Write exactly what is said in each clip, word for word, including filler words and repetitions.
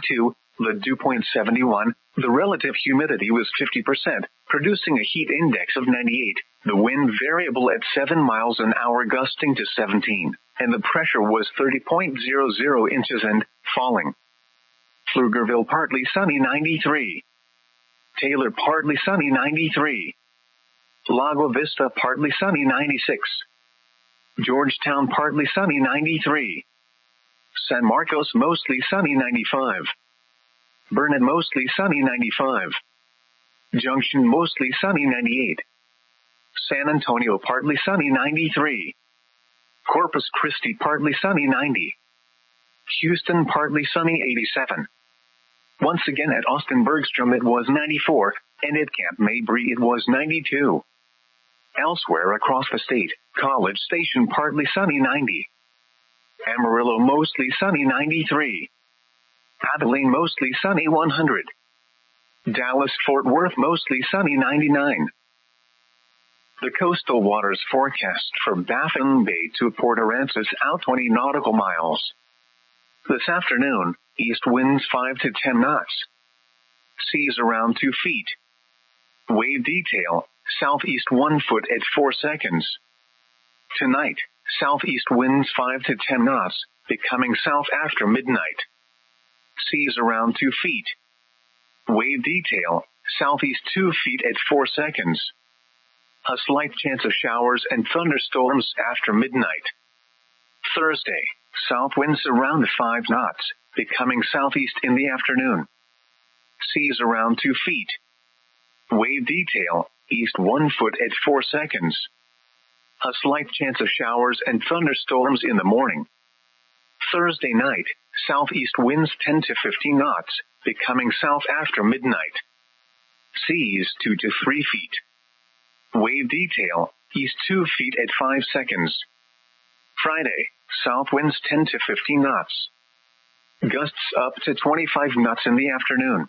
two, the dew point seventy-one, the relative humidity was fifty percent, producing a heat index of ninety-eight, the wind variable at seven miles an hour gusting to seventeen, and the pressure was thirty point zero zero inches and falling. Pflugerville partly sunny ninety-three. Taylor partly sunny ninety-three. Lago Vista partly sunny ninety-six. Georgetown partly sunny ninety-three. San Marcos mostly sunny ninety-five. Burnet mostly sunny ninety-five. Junction mostly sunny ninety-eight. San Antonio partly sunny ninety-three. Corpus Christi partly sunny ninety. Houston partly sunny eighty-seven. Once again at Austin Bergstrom it was ninety-four, and at Camp Mabry it was ninety-two. Elsewhere across the state, College Station partly sunny ninety. Amarillo mostly sunny ninety-three. Abilene mostly sunny one hundred. Dallas-Fort Worth mostly sunny ninety-nine. The coastal waters forecast for Baffin Bay to Port Aransas out twenty nautical miles. This afternoon, east winds five to ten knots. Seas around two feet. Wave detail, southeast one foot at four seconds. Tonight, southeast winds five to ten knots, becoming south after midnight. Seas around two feet. Wave detail, southeast two feet at four seconds. A slight chance of showers and thunderstorms after midnight. Thursday, south winds around five knots, becoming southeast in the afternoon. Seas around two feet. Wave detail, east one foot at four seconds. A slight chance of showers and thunderstorms in the morning. Thursday night, southeast winds ten to fifteen knots, becoming south after midnight. Seas two to three feet. Wave detail, east two feet at five seconds. Friday, south winds ten to fifteen knots. Gusts up to twenty-five knots in the afternoon.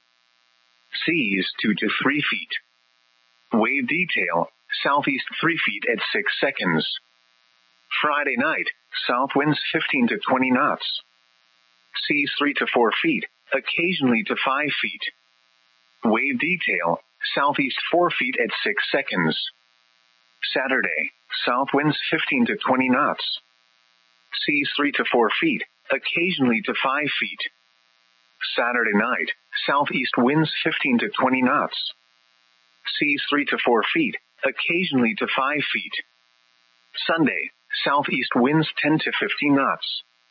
Seas two to three feet. Wave detail, southeast three feet at six seconds. Friday night, south winds fifteen to twenty knots. Seas three to four feet, occasionally to five feet. Wave detail, southeast four feet at six seconds. Saturday, south winds fifteen to twenty knots. Seas three to four feet, occasionally to five feet. Saturday night, southeast winds fifteen to twenty knots. Seas three to four feet, occasionally to five feet. Sunday, southeast winds ten to fifteen knots.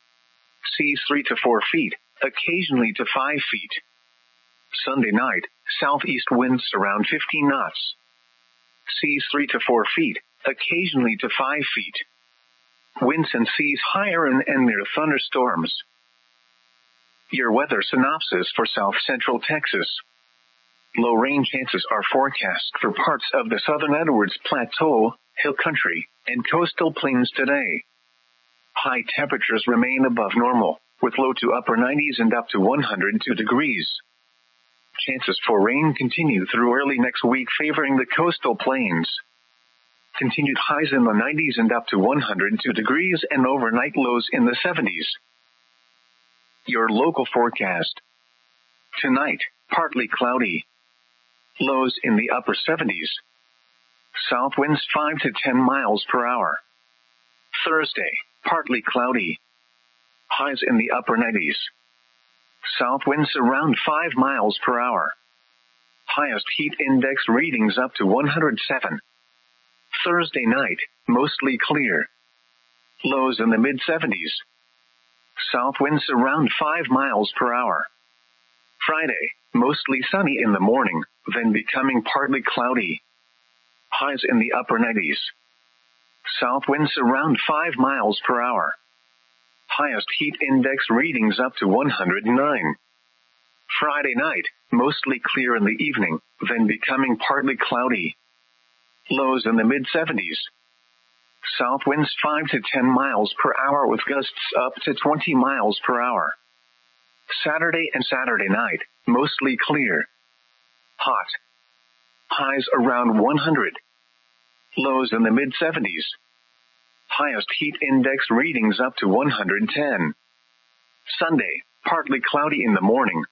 Seas three to four feet, occasionally to five feet. Sunday night, southeast winds around fifteen knots. Seas three to four feet, occasionally to five feet. Winds and seas higher and, and near thunderstorms. Your weather synopsis for south central Texas. Low rain chances are forecast for parts of the southern Edwards Plateau, Hill Country, and coastal plains today. High temperatures remain above normal, with low to upper nineties and up to one hundred two degrees. Chances for rain continue through early next week, favoring the coastal plains. Continued highs in the nineties and up to one hundred two degrees and overnight lows in the seventies. Your local forecast. Tonight, partly cloudy. Lows in the upper seventies. South winds five to ten miles per hour. Thursday, partly cloudy. Highs in the upper nineties. South winds around five miles per hour. Highest heat index readings up to one hundred seven. Thursday night, mostly clear. Lows in the mid seventies. South winds around five miles per hour. Friday, mostly sunny in the morning, then becoming partly cloudy. Highs in the upper nineties. South winds around five miles per hour. Highest heat index readings up to one hundred nine. Friday night, mostly clear in the evening, then becoming partly cloudy. Lows in the mid seventies. South winds five to ten miles per hour with gusts up to twenty miles per hour. Saturday and Saturday night, mostly clear. Hot. Highs around one hundred. Lows in the mid seventies. Highest heat index readings up to one hundred ten. Sunday, partly cloudy in the morning,